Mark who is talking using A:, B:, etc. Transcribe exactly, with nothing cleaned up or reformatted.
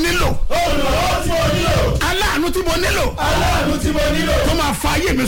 A: nílò.
B: olùrànlọ́wọ́ tí mo nílò.
A: aláàánú tí mo nílò.
B: aláàánú tí mo nílò.
A: tó máa fa ayé mi